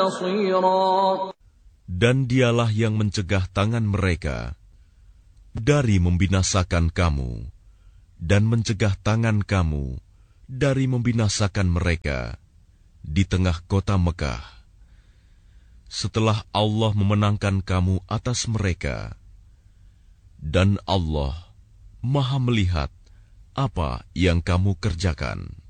نصيرا. Dan dialah yang mencegah tangan mereka dari membinasakan kamu, dan mencegah tangan kamu dari membinasakan mereka di tengah kota Mekah, setelah Allah memenangkan kamu atas mereka. Dan Allah Maha melihat apa yang kamu kerjakan.